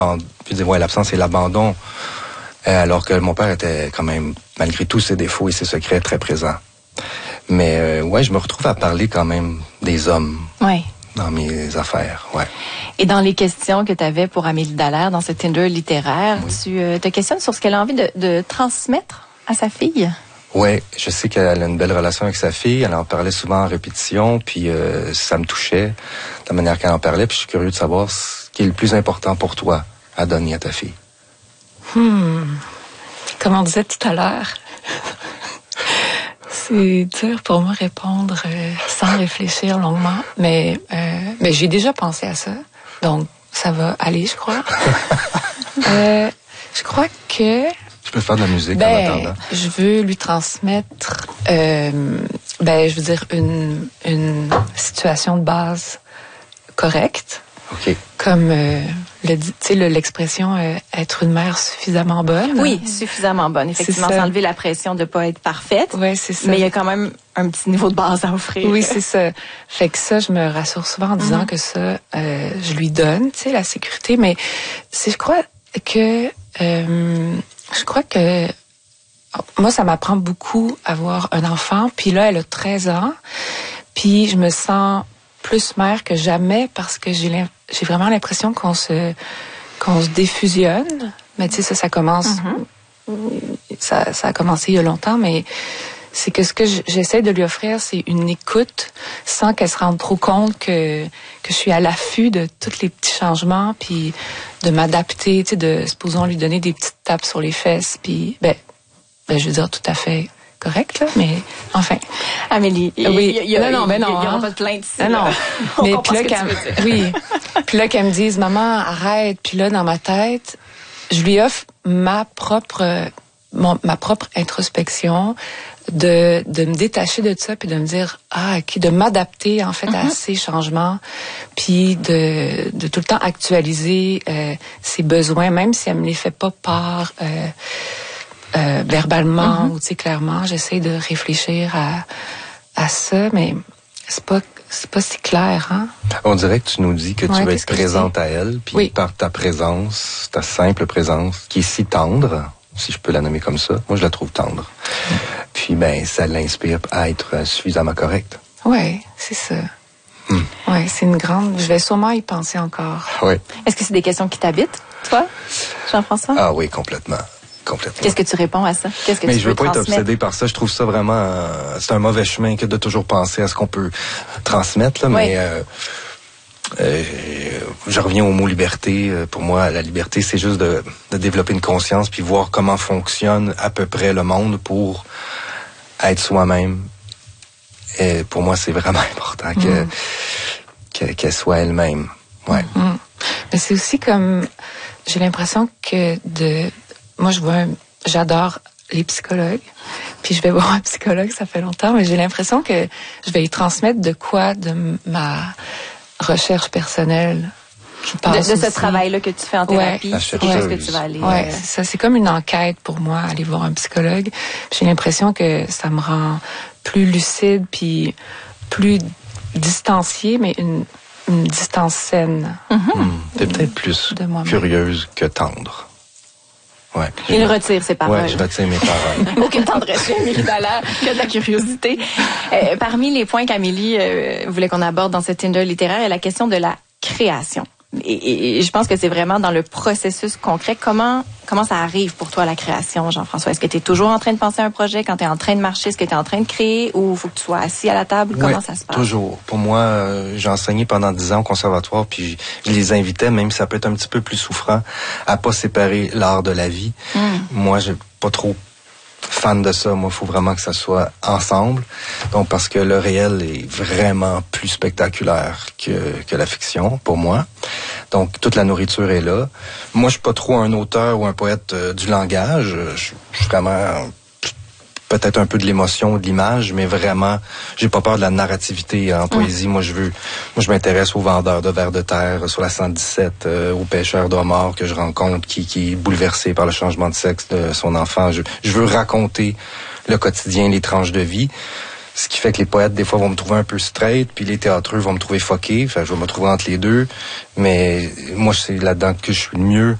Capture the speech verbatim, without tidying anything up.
puis dire, ouais, l'absence et l'abandon, euh, alors que mon père était quand même, malgré tous ses défauts et ses secrets, très présent. Mais euh, ouais, je me retrouve à parler quand même des hommes ouais. dans mes affaires, ouais. Et dans les questions que tu avais pour Amélie Dallaire, dans ce Tinder littéraire, oui. tu euh, te questionnes sur ce qu'elle a envie de, de transmettre à sa fille? Oui, je sais qu'elle a une belle relation avec sa fille. Elle en parlait souvent en répétition, puis euh, ça me touchait de la manière qu'elle en parlait. Puis je suis curieux de savoir ce qui est le plus important pour toi à donner à ta fille. Hmm. Comme on disait tout à l'heure, c'est dur pour moi répondre euh, sans réfléchir longuement, mais euh, mais j'ai déjà pensé à ça, donc ça va aller, je crois. euh, je crois que je peux faire de la musique ben, en attendant. Je veux lui transmettre, euh, ben je veux dire une une situation de base correcte. OK. Comme euh, le, tu sais, le, l'expression euh, être une mère suffisamment bonne. Oui, suffisamment bonne. Effectivement, s'enlever la pression de pas être parfaite. Oui, c'est ça. Mais il y a quand même un petit niveau de base à offrir. Oui, c'est ça. Fait que ça, je me rassure souvent en disant mm-hmm. que ça, euh, je lui donne, tu sais, la sécurité. Mais c'est, je crois que, euh, je crois que moi, ça m'apprend beaucoup à avoir un enfant. Puis là, elle a treize ans. Puis je me sens plus mère que jamais parce que j'ai j'ai vraiment l'impression qu'on se qu'on se défusionne. Mais tu sais, ça, ça commence... Mm-hmm. Ça, ça a commencé il y a longtemps, mais c'est que ce que j'essaie de lui offrir, c'est une écoute sans qu'elle se rende trop compte que que je suis à l'affût de tous les petits changements, puis de m'adapter, tu sais, de, supposons, lui donner des petites tapes sur les fesses, puis, ben, ben je veux dire, tout à fait correct, là, mais enfin. Amélie, il oui. y, y, y, non, non, ben non, il y aura hein. pas de plainte ici. Non, non. Mais puis là, qu'elle, oui. Puis là, qu'elle me dise, maman, arrête. Puis là, dans ma tête, je lui offre ma propre, mon, ma propre introspection, de, de me détacher de ça, puis de me dire, ah, ok, de m'adapter, en fait, mm-hmm. à ces changements, puis de, de tout le temps actualiser euh, ses besoins, même si elle me les fait pas part, euh, Euh, verbalement mm-hmm. ou tu sais clairement, j'essaie de réfléchir à à ça, mais c'est pas c'est pas si clair, hein. On dirait que tu nous dis que ouais, tu veux être présente à elle, puis oui. par ta présence, ta simple présence, qui est si tendre, si je peux la nommer comme ça, moi je la trouve tendre. Mm. Puis ben ça l'inspire à être suffisamment correcte. Ouais, c'est ça. Mm. Ouais, c'est une grande. Je vais sûrement y penser encore. Oui. Est-ce que c'est des questions qui t'habitent, toi, Jean-François? Ah oui, complètement. Complètement. Qu'est-ce que tu réponds à ça? Qu'est-ce que Mais tu je veux veux pas être transmettre? obsédé par ça. Je trouve ça vraiment... Euh, c'est un mauvais chemin que de toujours penser à ce qu'on peut transmettre. Là, oui. Mais euh, euh, je reviens au mot liberté. Pour moi, la liberté, c'est juste de, de développer une conscience puis voir comment fonctionne à peu près le monde pour être soi-même. Et pour moi, c'est vraiment important que, mm. que, qu'elle soit elle-même. Ouais. Mm. Mais c'est aussi comme... J'ai l'impression que de... Moi, je vois, un, j'adore les psychologues, puis je vais voir un psychologue, ça fait longtemps, mais j'ai l'impression que je vais y transmettre de quoi de ma recherche personnelle qui passe de, de ce aussi. travail-là que tu fais en thérapie, ouais. c'est quelque chose que tu vas aller... Ouais, euh... c'est ça. C'est comme une enquête pour moi, aller voir un psychologue. Puis j'ai l'impression que ça me rend plus lucide, puis plus distanciée, mais une, une distance saine. Mm-hmm. Mmh. T'es peut-être plus curieuse que tendre. Ouais. Il retire ses paroles. Ouais, je retire mes paroles. Aucune tendresse chez Amélie Dallaire, que de la curiosité. Euh, parmi les points qu'Amélie euh, voulait qu'on aborde dans ce Tinder littéraire, il y a la question de la création. Et, et, et je pense que c'est vraiment dans le processus concret. Comment comment ça arrive pour toi, la création, Jean-François? Est-ce que tu es toujours en train de penser à un projet quand tu es en train de marcher? Est-ce que tu es en train de créer ou il faut que tu sois assis à la table? Comment ouais, ça se passe? Toujours. Pour moi, euh, j'ai enseigné pendant dix ans au conservatoire, puis je, je les invitais, même si ça peut être un petit peu plus souffrant, à pas séparer l'art de la vie. Mm. Moi, j'ai pas trop fan de ça. Moi, il faut vraiment que ça soit ensemble. Donc, parce que le réel est vraiment plus spectaculaire que, que la fiction, pour moi. Donc, toute la nourriture est là. Moi, je suis pas trop un auteur ou un poète euh, du langage. Je, je suis vraiment peut-être un peu de l'émotion, de l'image, mais vraiment, j'ai pas peur de la narrativité en poésie. Mmh. Moi, je veux, moi, je m'intéresse aux vendeurs de vers de terre sur la cent dix-sept, euh, aux pêcheurs d'homards que je rencontre, qui, qui est bouleversé par le changement de sexe de son enfant. Je, je veux raconter le quotidien, les tranches de vie. Ce qui fait que les poètes, des fois, vont me trouver un peu straight, puis les théâtreux vont me trouver fucké. Enfin, je vais me trouver entre les deux. Mais moi, c'est là-dedans que je suis le mieux.